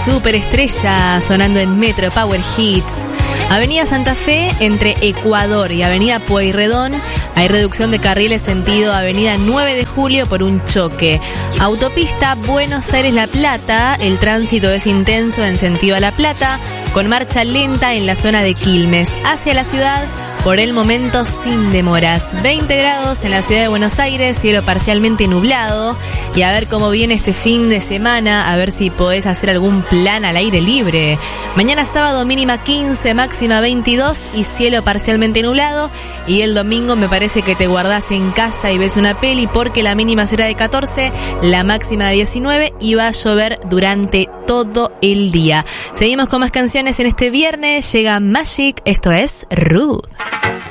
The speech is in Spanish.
Superestrella sonando en Metro Power Hits. Avenida Santa Fe entre Ecuador y Avenida Pueyrredón hay reducción de carriles sentido Avenida 9 de Julio por un choque. Autopista Buenos Aires-La Plata, el tránsito es intenso en sentido a La Plata, con marcha lenta en la zona de Quilmes. Hacia la ciudad, por el momento sin demoras. 20 grados en la ciudad de Buenos Aires, cielo parcialmente nublado. Y a ver cómo viene este fin de semana, a ver si podés hacer algún plan al aire libre. Mañana sábado mínima 15, máxima 22 y cielo parcialmente nublado. Y el domingo me parece que te guardás en casa y ves una peli porque la mínima será de 14, la máxima de 19 y va a llover durante todo el día. Seguimos con más canciones en este viernes. Llega Magic, esto es Rude.